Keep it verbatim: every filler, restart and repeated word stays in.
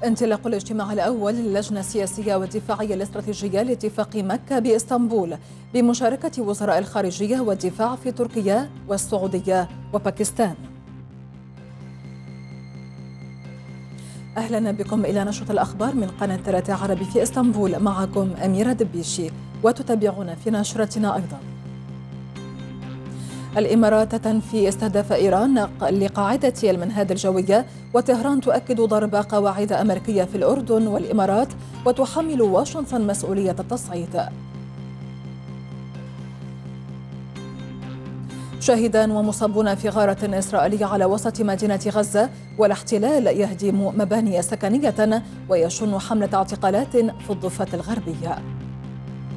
انطلاق الاجتماع الأول للجنة السياسية والدفاعية الاستراتيجية لاتفاق مكة بإسطنبول بمشاركة وزراء الخارجية والدفاع في تركيا والسعودية وباكستان. أهلا بكم إلى نشرة الأخبار من قناة ثلاثة عربي في إسطنبول، معكم أميرة دبيشي، وتتابعون في نشرتنا أيضا. الإمارات تنفي استهداف إيران لقاعدة المنهاد الجوية، وطهران تؤكد ضرب قواعد أمريكية في الأردن والإمارات، وتحمل واشنطن مسؤولية التصعيد. شاهدان ومصابون في غارة إسرائيلية على وسط مدينة غزة، والاحتلال يهدم مباني سكنية ويشن حملة اعتقالات في الضفة الغربية.